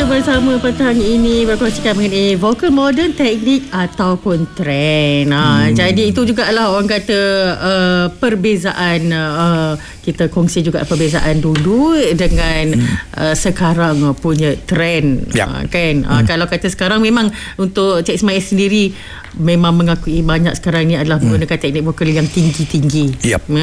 bersama petang ini berkongsikan mengenai vokal moden, teknik ataupun trend. Jadi itu juga lah orang kata perbezaan, kita kongsi juga perbezaan dulu dengan sekarang punya trend. Kan? Kalau kata sekarang memang untuk Cik Ismail sendiri memang mengakui banyak sekarang ni adalah menggunakan teknik vokal yang tinggi-tinggi.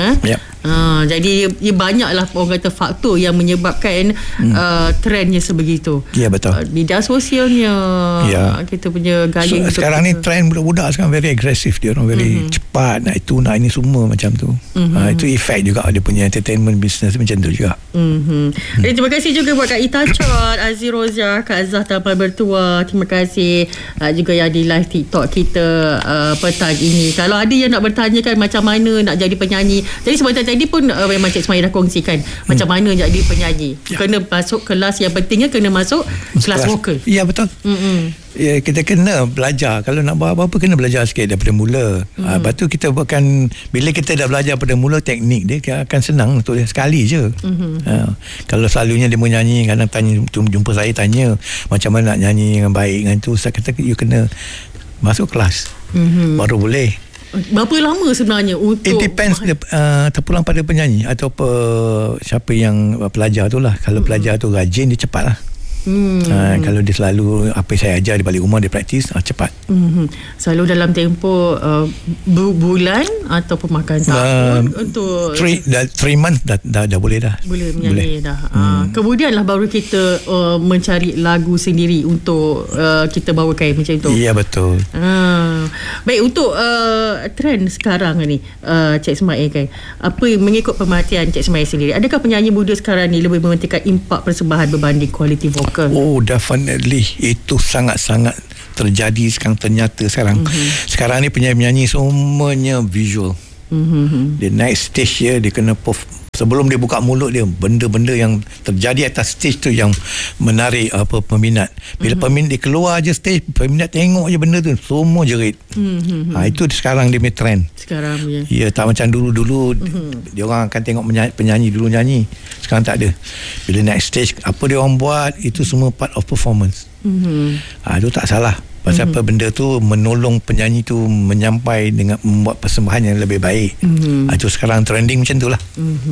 Jadi banyaklah orang kata faktor yang menyebabkan trendnya sebegitu. Ya, betul. Bidang sosialnya, kita punya gaya. Sekarang ni trend budak-budak sekarang very agresif. Dia orang very cepat, nak itu nak ini semua macam tu. Itu efek juga dia punya entertainment business macam tu juga. Terima kasih juga buat Kak Ita Chot, Aziz Rozia, Kak Zah Tanpa Bertuah. Terima kasih juga yang di live TikTok kita petang ini. Kalau ada yang nak bertanya kan macam mana nak jadi penyanyi, jadi sebentar tadi pun memang Cik Ismail dah kongsikan macam mana jadi penyanyi. Kena masuk kelas, yang pentingnya kena masuk kelas vokal. Ya, betul. Ya, kita kena belajar. Kalau nak buat apa-apa kena belajar sikit daripada mula. Lepas tu kita bukan, bila kita dah belajar pada mula teknik dia akan senang untuk dia sekali je. Kalau selalunya dia menyanyi, kadang tanya, jumpa saya tanya macam mana nak nyanyi dengan baik dengan tu, saya kata you kena masuk kelas baru boleh. Berapa lama sebenarnya untuk? It depends, terpulang pada penyanyi atau siapa yang pelajar tu lah. Kalau pelajar tu rajin, dia cepat lah. Kalau dia selalu apa saya ajar di balik rumah dia praktis, cepat. Selalu dalam tempoh bulan ataupun makan tahun untuk 3 months dah boleh dah. Boleh menyanyi dah. Kemudianlah baru kita mencari lagu sendiri untuk kita bawakan macam tu. Ya, betul. Baik, untuk trend sekarang ni Cik Ismail kan, apa mengikut pemerhatian Cik Ismail sendiri, adakah penyanyi muda sekarang ni lebih mementingkan impak persembahan berbanding kualiti vokal? Oh, definitely. Itu sangat-sangat terjadi sekarang, ternyata sekarang. Sekarang ni penyanyi-penyanyi semuanya visual. Dia naik stage dia kena sebelum dia buka mulut dia, benda-benda yang terjadi atas stage tu yang menarik peminat. Bila peminat dia keluar je stage, peminat tengok je benda tu, semua jerit. Itu sekarang dia punya trend. Sekarang ya, tak macam dulu dia orang akan tengok penyanyi dulu nyanyi. Sekarang tak ada. Bila naik stage, apa dia orang buat, itu semua part of performance. Itu tak salah. Pasal apa, benda tu menolong penyanyi tu menyampai dengan membuat persembahan yang lebih baik. Itu sekarang trending macam tu lah.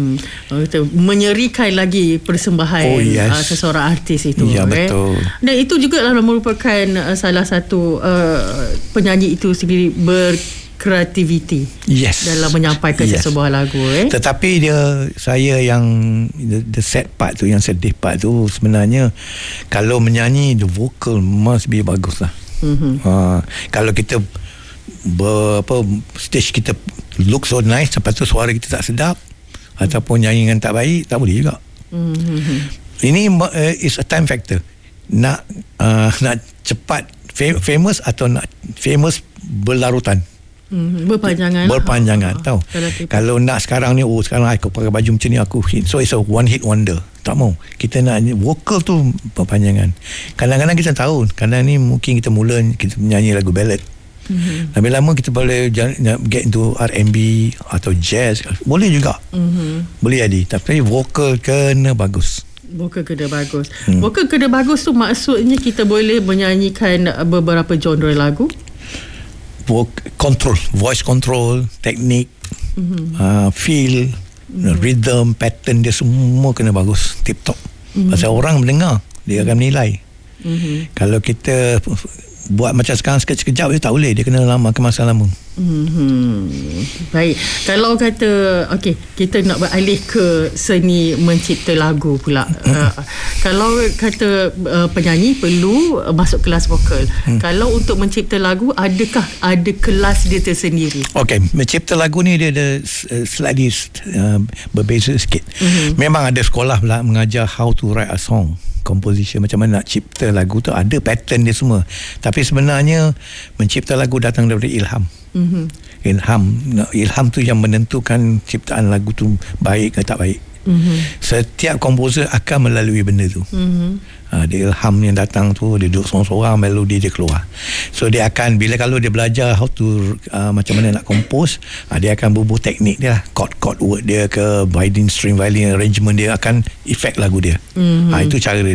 Menyerikan lagi persembahan seseorang artis itu. Ya, betul. Dan itu juga lah merupakan salah satu penyanyi itu sendiri kreativiti dalam menyampaikan sebuah lagu. Tetapi saya yang the sad part tu, yang sedih part tu, sebenarnya kalau menyanyi, the vocal must be bagus lah. Kalau kita stage kita look so nice, lepas tu suara kita tak sedap ataupun nyanyian tak baik, tak boleh juga. Ini is a time factor. Nak cepat famous atau nak famous berlarutan, berpanjangan tahu. Kalau nak sekarang ni, sekarang aku pakai baju macam ni, aku hit, so it's a one hit wonder. Tak mau. Kita nak vokal tu berpanjangan. Kadang-kadang kita tahu, kadang ni mungkin kita mula kita menyanyi lagu ballad, lebih lama kita boleh get into R&B atau jazz, boleh juga. Boleh jadi, tapi vokal kena bagus. Vokal kena bagus. Vokal kena bagus tu maksudnya kita boleh menyanyikan beberapa genre lagu. Voice control, teknik, feel, rhythm, pattern dia semua kena bagus, tip top. Pasal orang mendengar, dia akan menilai. Kalau kita buat macam sekarang sekejap dia tak boleh, dia kena lama, ke masa lama. Baik, kalau kata kita nak beralih ke seni mencipta lagu pula. Kalau kata penyanyi perlu masuk kelas vokal, kalau untuk mencipta lagu, adakah ada kelas dia tersendiri? Mencipta lagu ni dia ada slightly berbeza sikit. Memang ada sekolah pula mengajar how to write a song, composition, macam mana nak cipta lagu tu, ada pattern dia semua. Tapi sebenarnya mencipta lagu datang daripada ilham. Ilham tu yang menentukan ciptaan lagu tu baik ke tak baik. Setiap komposer akan melalui benda tu. Dia ilham yang datang tu, dia duduk seorang-seorang, melodi dia keluar. So dia akan, kalau dia belajar how to macam mana nak compose, dia akan bubuh teknik dia lah, chord word dia ke, violin, string violin arrangement dia akan effect lagu dia. Itu cara dia.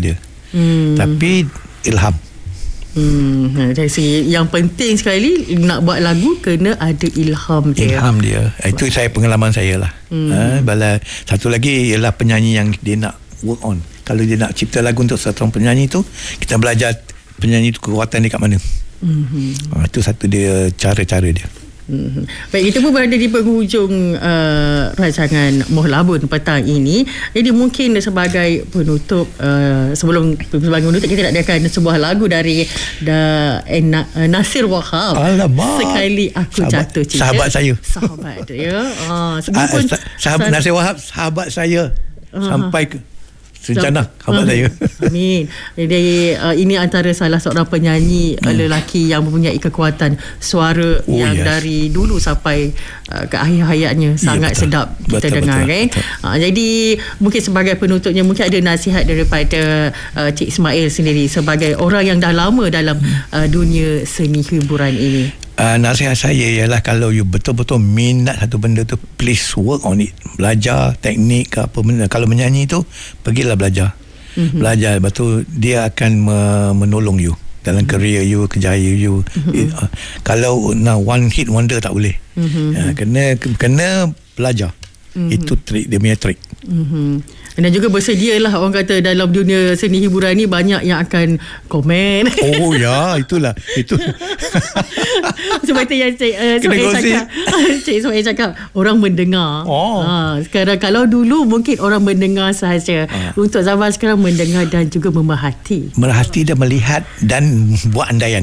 Tapi ilham. Dari segi yang penting sekali, nak buat lagu kena ada ilham dia. Itu pengalaman saya lah. Bala satu lagi ialah penyanyi yang dia nak work on. Kalau dia nak cipta lagu untuk seorang penyanyi tu, kita belajar penyanyi tu kekuatan dia kat mana. Itu satu dia cara-cara dia. Baik, kita pun berada di penghujung rancangan Moh Labun petang ini. Jadi mungkin sebagai penutup, sebelum sebagai penutup, kita nak adakan sebuah lagu dari Nasir Wahab. Alamak. Sekali Aku Jatuh Cinta. Sahabat saya. Sahabat dia. Sebelum Nasir Wahab sahabat saya sampai ke Sencana khabar saya. Amin. Jadi ini antara salah seorang penyanyi lelaki yang mempunyai kekuatan suara dari dulu sampai ke akhir hayatnya. Sangat sedap kita dengar, kan. Jadi mungkin sebagai penutupnya, mungkin ada nasihat daripada Cik Ismail sendiri sebagai orang yang dah lama dalam dunia seni hiburan ini. Nasihat saya ialah, kalau you betul-betul minat satu benda tu, please work on it. Belajar teknik ke apa benda. Kalau menyanyi tu, pergilah belajar. Belajar, lepas tu dia akan menolong you dalam career you, kerjaya you. Kalau one hit wonder tak boleh. Kena belajar. Itu trik, dia punya trik. Dan juga bersedialah, orang kata dalam dunia seni hiburan ni banyak yang akan komen. Oh ya, itulah. Itu. Sebab itu yang Cik Ismail cakap, orang mendengar. Sekarang kalau dulu mungkin orang mendengar sahaja. Untuk zaman sekarang mendengar dan juga memerhati. Merhati dan melihat dan buat andaian.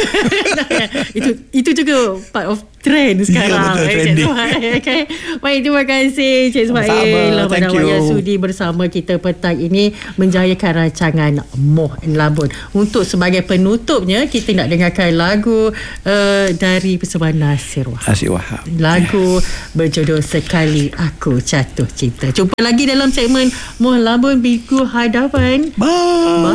Itu juga part of trend sekarang. Okay. Baik, terima kasih Cik Ismail pada yang sudi bersama kita petang ini menjayakan rancangan Moh Labun. Untuk sebagai penutupnya, kita nak dengarkan lagu dari persembahan Nasir Wahab. Lagu berjudul Sekali Aku Jatuh Cinta. Jumpa lagi dalam segmen Moh Labun minggu hadapan. Bye.